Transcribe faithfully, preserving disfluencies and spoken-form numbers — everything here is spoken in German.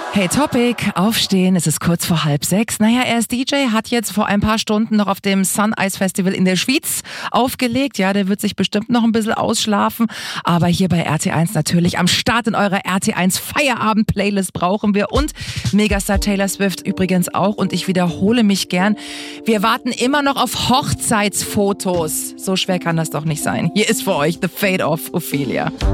Hey Topic, aufstehen, es ist kurz vor halb sechs. Naja, er ist D J, hat jetzt vor ein paar Stunden noch auf dem Sun Ice Festival in der Schweiz aufgelegt. Ja, der wird sich bestimmt noch ein bisschen ausschlafen. Aber hier bei R T eins natürlich am Start in eurer R T eins Feierabend-Playlist brauchen wir. Und Megastar Taylor Swift übrigens auch. Und ich wiederhole mich gern, wir warten immer noch auf Hochzeitsfotos. So schwer kann das doch nicht sein. Hier ist für euch The Fate of Ophelia.